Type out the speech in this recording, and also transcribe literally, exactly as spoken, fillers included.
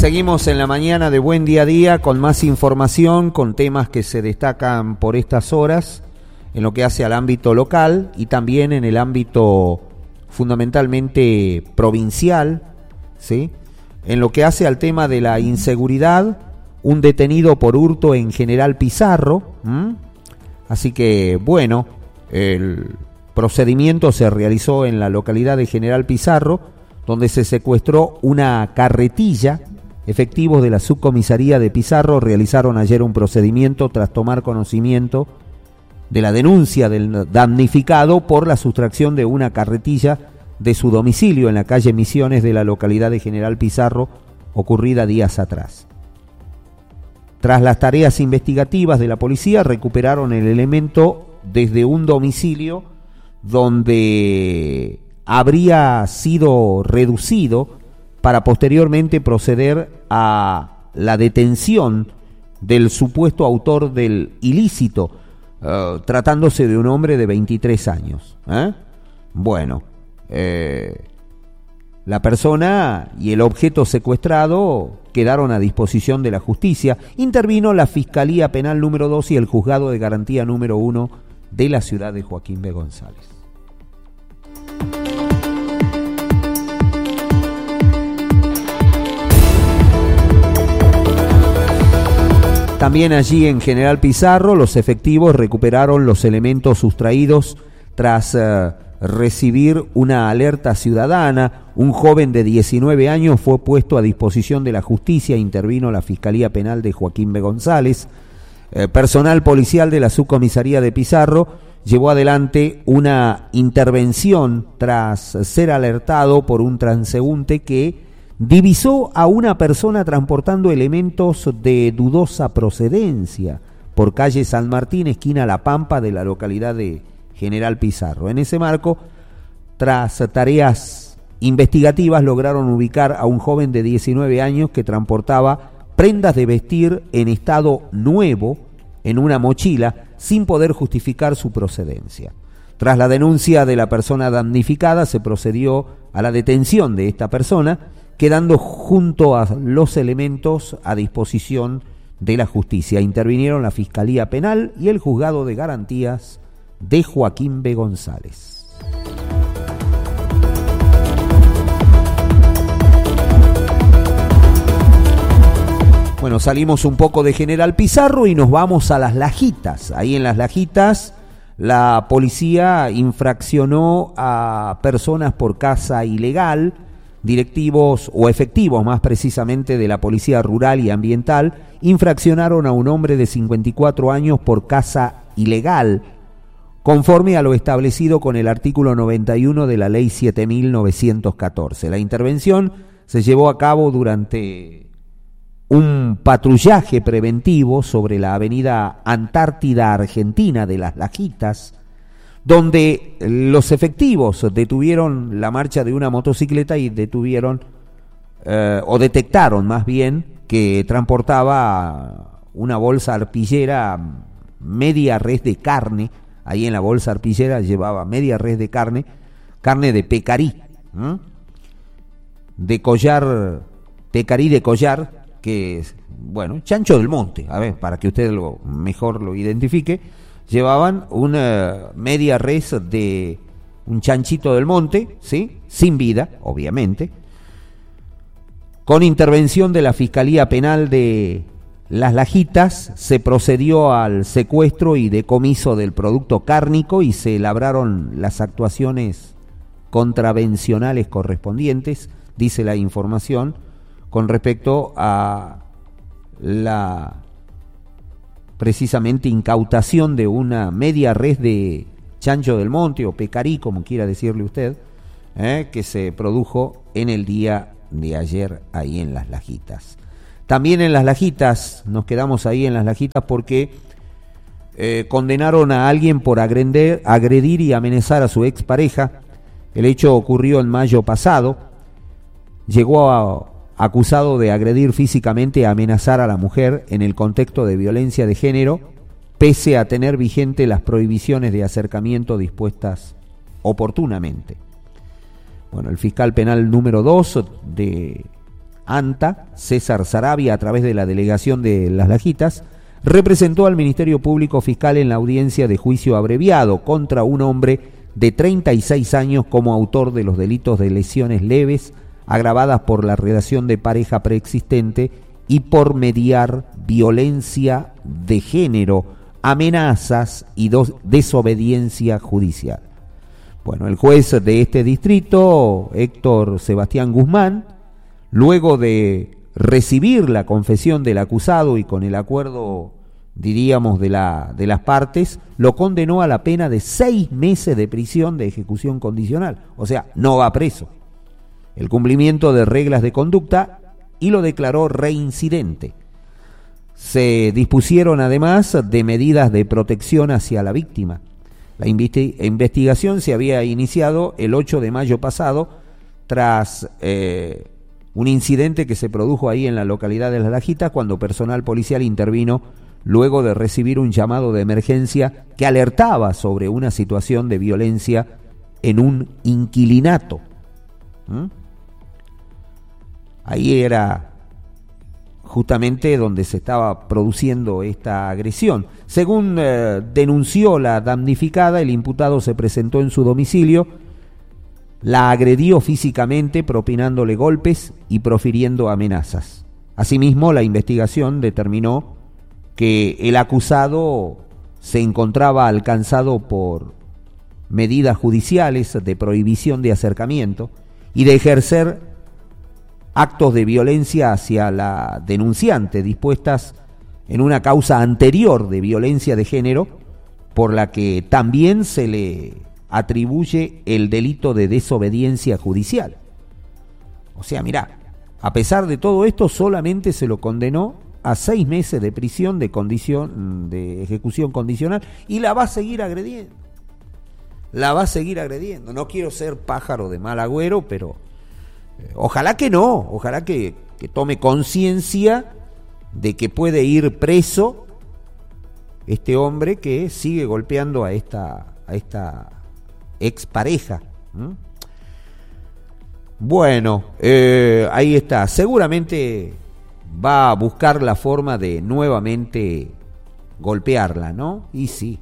Seguimos en la mañana de Buen Día a Día con más información, con temas que se destacan por estas horas en lo que hace al ámbito local y también en el ámbito fundamentalmente provincial, ¿sí? En lo que hace al tema de la inseguridad, un detenido por hurto en General Pizarro. ¿m? Así que, bueno, el procedimiento se realizó en la localidad de General Pizarro, donde se secuestró una carretilla. Efectivos de la subcomisaría de Pizarro realizaron ayer un procedimiento tras tomar conocimiento de la denuncia del damnificado por la sustracción de una carretilla de su domicilio en la calle Misiones de la localidad de General Pizarro, ocurrida días atrás. Tras las tareas investigativas de la policía, recuperaron el elemento desde un domicilio donde habría sido reducido para posteriormente proceder a la detención del supuesto autor del ilícito, uh, tratándose de un hombre de veintitrés años. ¿eh? Bueno, eh, la persona y el objeto secuestrado quedaron a disposición de la justicia. Intervino la Fiscalía Penal número dos y el Juzgado de Garantía número uno de la ciudad de Joaquín B. González. También allí en General Pizarro, los efectivos recuperaron los elementos sustraídos tras uh, recibir una alerta ciudadana. Un joven de diecinueve años fue puesto a disposición de la justicia. Intervino la Fiscalía Penal de Joaquín B. González. Eh, personal policial de la subcomisaría de Pizarro llevó adelante una intervención tras ser alertado por un transeúnte que divisó a una persona transportando elementos de dudosa procedencia por calle San Martín, esquina La Pampa de la localidad de General Pizarro. En ese marco, tras tareas investigativas, lograron ubicar a un joven de diecinueve años que transportaba prendas de vestir en estado nuevo en una mochila sin poder justificar su procedencia. Tras la denuncia de la persona damnificada, se procedió a la detención de esta persona, quedando junto a los elementos a disposición de la justicia. Intervinieron la Fiscalía Penal y el Juzgado de Garantías de Joaquín B. González. Bueno, salimos un poco de General Pizarro y nos vamos a Las Lajitas. Ahí en Las Lajitas la policía infraccionó a personas por caza ilegal. Directivos o efectivos más precisamente de la Policía Rural y Ambiental infraccionaron a un hombre de cincuenta y cuatro años por caza ilegal, conforme a lo establecido con el artículo noventa y uno de la Ley siete mil novecientos catorce. La intervención se llevó a cabo durante un patrullaje preventivo sobre la avenida Antártida Argentina de Las Lajitas, donde los efectivos detuvieron la marcha de una motocicleta y detuvieron, eh, o detectaron más bien, que transportaba una bolsa arpillera, media res de carne. Ahí en la bolsa arpillera llevaba media res de carne, carne de pecarí, ¿eh? de collar, pecarí de collar, que es, bueno, chancho del monte, a ver, para que usted lo mejor lo identifique. Llevaban una media res de un chanchito del monte, ¿sí? Sin vida, obviamente. Con intervención de la Fiscalía Penal de Las Lajitas, se procedió al secuestro y decomiso del producto cárnico y se labraron las actuaciones contravencionales correspondientes, dice la información, con respecto a la precisamente incautación de una media res de chancho del monte o pecarí, como quiera decirle usted, eh, que se produjo en el día de ayer ahí en Las Lajitas. También en Las Lajitas, nos quedamos ahí en Las Lajitas porque eh, condenaron a alguien por agredir, agredir y amenazar a su expareja. El hecho ocurrió en mayo pasado. Llegó a acusado de agredir físicamente y amenazar a la mujer en el contexto de violencia de género, pese a tener vigente las prohibiciones de acercamiento dispuestas oportunamente. Bueno, el fiscal penal número dos de ANTA, César Sarabia, a través de la delegación de Las Lajitas, representó al Ministerio Público Fiscal en la audiencia de juicio abreviado contra un hombre de treinta y seis años como autor de los delitos de lesiones leves agravadas por la relación de pareja preexistente y por mediar violencia de género, amenazas y dos, desobediencia judicial. Bueno, el juez de este distrito, Héctor Sebastián Guzmán, luego de recibir la confesión del acusado y con el acuerdo, diríamos, de, la, de las partes, lo condenó a la pena de seis meses de prisión de ejecución condicional. O sea, no va preso. El cumplimiento de reglas de conducta y lo declaró reincidente. Se dispusieron además de medidas de protección hacia la víctima. La investigación se había iniciado el ocho de mayo pasado tras eh, un incidente que se produjo ahí en la localidad de Las Lajitas cuando personal policial intervino luego de recibir un llamado de emergencia que alertaba sobre una situación de violencia en un inquilinato. ¿Mm? Ahí era justamente donde se estaba produciendo esta agresión. Según eh, denunció la damnificada, el imputado se presentó en su domicilio, la agredió físicamente propinándole golpes y profiriendo amenazas. Asimismo, la investigación determinó que el acusado se encontraba alcanzado por medidas judiciales de prohibición de acercamiento y de ejercer actos de violencia hacia la denunciante dispuestas en una causa anterior de violencia de género por la que también se le atribuye el delito de desobediencia judicial. O sea, mirá, a pesar de todo esto solamente se lo condenó a seis meses de prisión de condición de ejecución condicional y la va a seguir agrediendo. La va a seguir agrediendo. No quiero ser pájaro de mal agüero, pero ojalá que no, ojalá que, que tome conciencia de que puede ir preso este hombre que sigue golpeando a esta, a esta expareja. ¿Mm? Bueno, eh, ahí está. Seguramente va a buscar la forma de nuevamente golpearla, ¿no? Y sí,